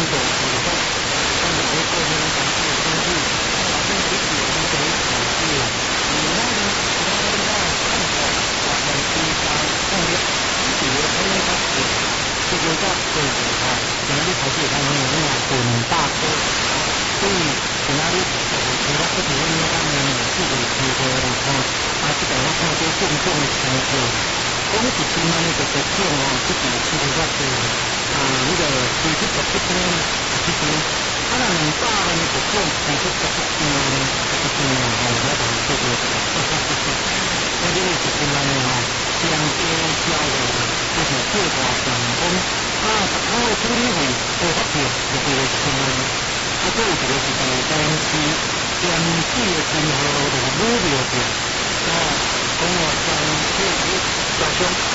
做合作，咱们来做呢，咱们的东西，把这些事情都考虑了。然后呢，咱们要看到我们第三方面，比如说呢，它是这个叫对的哈，哪里考虑它们有那种大科，所以哪里其他不同的他们自己提出来的哈，这个我看都重的成就。我们是今晚的这个项哦，自己其实说是那个其实不是呢，其实咱大的那个项其实不是呢，不是呢，我讲这个，我这个是今晚的哈，相对较的，就是做法成功他会处理会多发现这个新闻，这个是在当时将这个今后的目标的，跟我讲这个小熊。